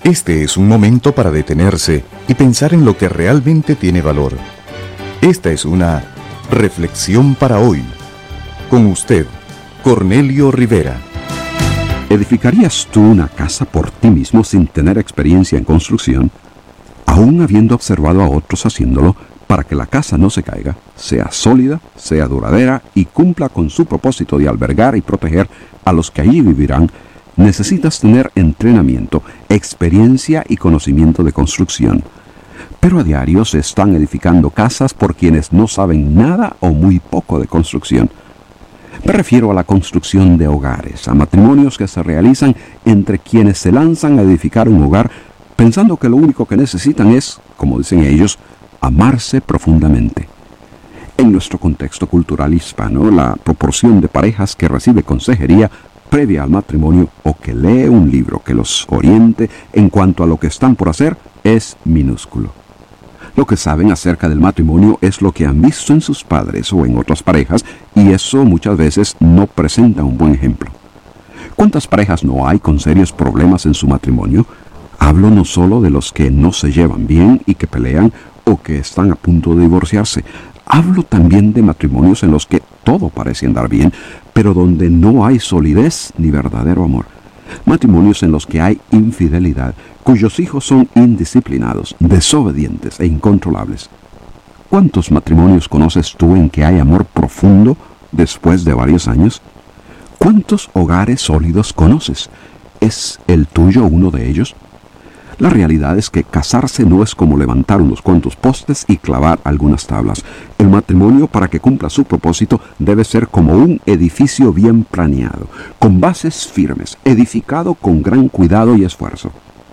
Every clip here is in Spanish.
Este es un momento para detenerse y pensar en lo que realmente tiene valor. Esta es una reflexión para hoy. Con usted, Cornelio Rivera. ¿Edificarías tú una casa por ti mismo sin tener experiencia en construcción, aún habiendo observado a otros haciéndolo, para que la casa no se caiga, sea sólida, sea duradera y cumpla con su propósito de albergar y proteger a los que allí vivirán? Necesitas tener entrenamiento, experiencia y conocimiento de construcción. Pero a diario se están edificando casas por quienes no saben nada o muy poco de construcción. Me refiero a la construcción de hogares, a matrimonios que se realizan entre quienes se lanzan a edificar un hogar pensando que lo único que necesitan es, como dicen ellos, amarse profundamente. En nuestro contexto cultural hispano, la proporción de parejas que recibe consejería previa al matrimonio o que lee un libro que los oriente en cuanto a lo que están por hacer es minúsculo. Lo que saben acerca del matrimonio es lo que han visto en sus padres o en otras parejas, y eso muchas veces no presenta un buen ejemplo. ¿Cuántas parejas no hay con serios problemas en su matrimonio? Hablo no solo de los que no se llevan bien y que pelean o que están a punto de divorciarse. Hablo también de matrimonios en los que todo parece andar bien, pero donde no hay solidez ni verdadero amor. Matrimonios en los que hay infidelidad, cuyos hijos son indisciplinados, desobedientes e incontrolables. ¿Cuántos matrimonios conoces tú en que hay amor profundo después de varios años? ¿Cuántos hogares sólidos conoces? ¿Es el tuyo uno de ellos? La realidad es que casarse no es como levantar unos cuantos postes y clavar algunas tablas. El matrimonio, para que cumpla su propósito, debe ser como un edificio bien planeado, con bases firmes, edificado con gran cuidado y esfuerzo.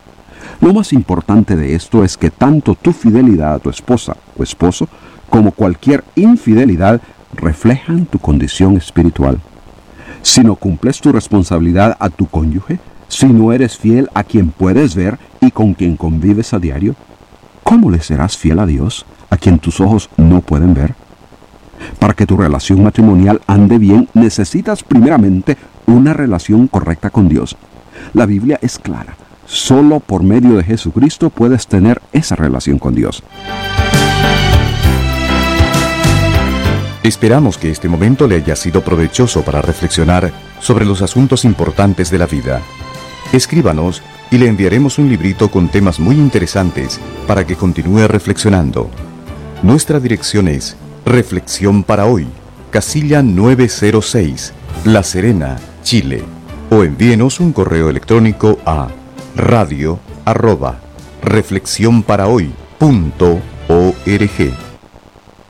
Lo más importante de esto es que tanto tu fidelidad a tu esposa o esposo, como cualquier infidelidad, reflejan tu condición espiritual. Si no cumples tu responsabilidad a tu cónyuge, si no eres fiel a quien puedes ver y con quien convives a diario, ¿cómo le serás fiel a Dios, a quien tus ojos no pueden ver? Para que tu relación matrimonial ande bien, necesitas primeramente una relación correcta con Dios. La Biblia es clara. Solo por medio de Jesucristo puedes tener esa relación con Dios. Esperamos que este momento le haya sido provechoso para reflexionar sobre los asuntos importantes de la vida. Escríbanos y le enviaremos un librito con temas muy interesantes para que continúe reflexionando. Nuestra dirección es Reflexión para Hoy, casilla 906, La Serena, Chile. O envíenos un correo electrónico a radio@reflexionparahoy.org.